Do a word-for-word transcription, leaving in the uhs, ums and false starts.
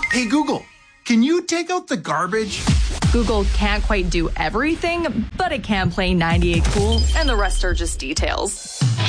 Hey, Google, can you take out the garbage? Google can't quite do everything, but it can play ninety-eight Cool, and the rest are just details.